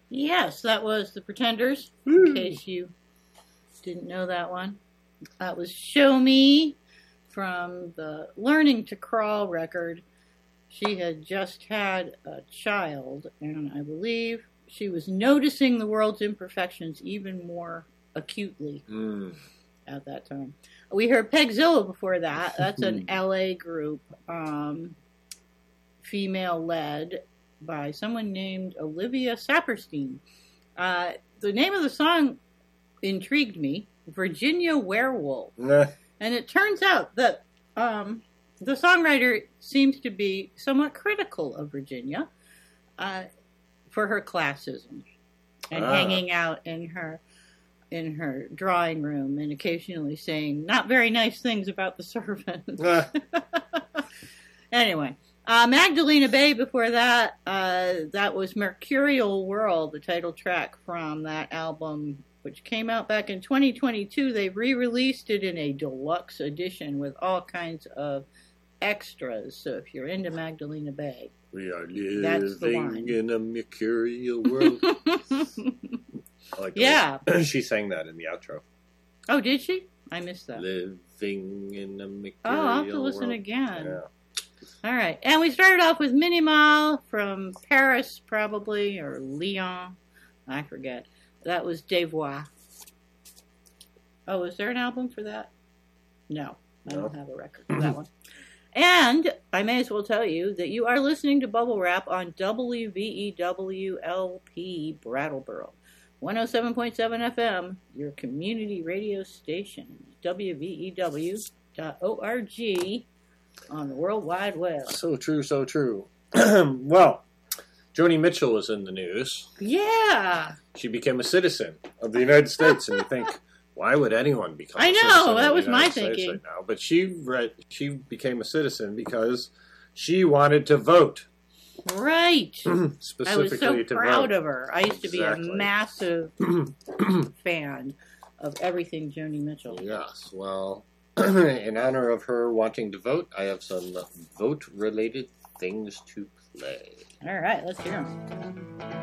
Yes, that was The Pretenders, Woo. in case you didn't know that one. That was Show Me from the Learning to Crawl record. She had just had a child, and I believe she was noticing the world's imperfections even more acutely at that time. We heard Pegzilla before that. That's an LA group, female-led, by someone named Olivia Saperstein. The name of the song intrigued me, Virginia Werewolf. Nah. And it turns out that the songwriter seems to be somewhat critical of Virginia for her classism and hanging out in her drawing room and occasionally saying not very nice things about the servants. Anyway, Magdalena Bay before that, that was Mercurial World, the title track from that album, which came out back in 2022. They re-released it in a deluxe edition with all kinds of extras. So if you're into Magdalena Bay, we are that's the one. living in a mercurial world. I like she sang that in the outro. Oh, did she? I missed that. Living in a mercurial world. Oh, I'll have to listen again. Yeah. All right. And we started off with Minimal from Paris, probably, or Lyon. I forget. That was Devois. Oh, is there an album for that? No. I don't have a record for that one. And I may as well tell you that you are listening to Bubble Wrap on WVEWLP Brattleboro. 107.7 FM, your community radio station. WVEW.org on the World Wide Web. So true, so true. Well, Joni Mitchell was in the news. Yeah. She became a citizen of the United States, and you think, why would anyone become a citizen I know, of that the was my United States thinking. right now? But she became a citizen because she wanted to vote. Right. Specifically I was so to proud vote. of her. I used to be Exactly. a massive fan of everything Joni Mitchell. Yes, well, in honor of her wanting to vote, I have some vote-related things to play. All right, let's hear them.